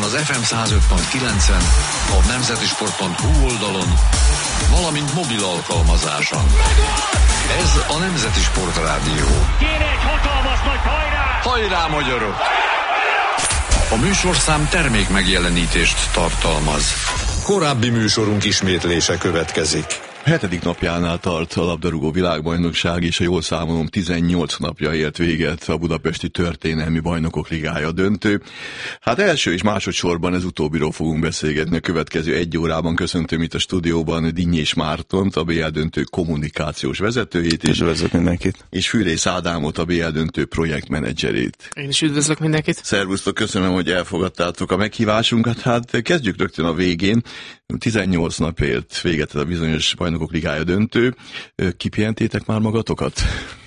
az FM 105.9-en, a nemzetisport.hu oldalon, valamint mobil alkalmazáson. Ez a Nemzeti Sport Rádió. Kéne egy hatalmas nagy hajrá! Hajrá, magyarok! A műsorszám termék megjelenítést tartalmaz. Korábbi műsorunk ismétlése következik. 7. napjánál tart a labdarúgó világbajnokság, és ha jól számolom, 18 napja ért véget a budapesti történelmi bajnokok ligája döntő. Hát első és másodszorban ez utóbbiról fogunk beszélgetni a következő 1 órában. Köszöntöm itt a stúdióban Dinnyés Mártont, a BL döntő kommunikációs vezetőjét. És üdvözlök mindenkit. És Fűrész Ádámot, a BL döntő projektmenedzserét. Én is üdvözlök mindenkit. Szervusztok, köszönöm, hogy elfogadtátok a meghívásunkat. Hát kezdjük rögtön a végén. 18 nap ért véget a bizonyos bajnokok ligája döntő. Kipihentétek már magatokat?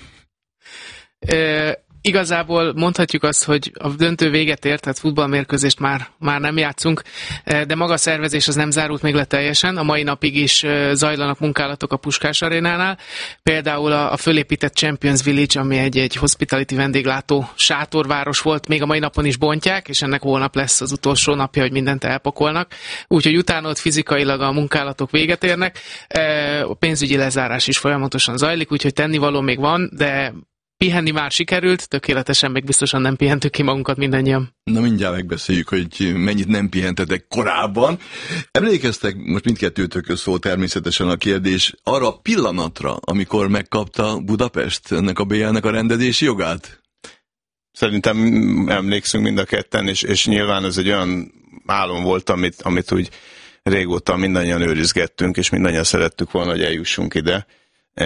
Igazából mondhatjuk azt, hogy a döntő véget ért, tehát futballmérkőzést már nem játszunk, de maga a szervezés az nem zárult még le teljesen. A mai napig is zajlanak munkálatok a Puskás Arénánál. Például a fölépített Champions Village, ami egy hospitality vendéglátó sátorváros volt, még a mai napon is bontják, és ennek holnap lesz az utolsó napja, hogy mindent elpakolnak. Úgyhogy utána ott fizikailag a munkálatok véget érnek. A pénzügyi lezárás is folyamatosan zajlik, úgyhogy tennivaló még van, de pihenni már sikerült, tökéletesen még biztosan nem pihentük ki magunkat mindannyian. Na mindjárt megbeszéljük, hogy mennyit nem pihentetek korábban. Emlékeztek, most mindkettőtökhöz szól természetesen a kérdés, arra a pillanatra, amikor megkapta Budapest ennek a BL-nek a rendezési jogát? Szerintem emlékszünk mind a ketten, és nyilván ez egy olyan álom volt, amit úgy régóta mindannyian őrizgettünk, és mindannyian szerettük volna, hogy eljussunk ide.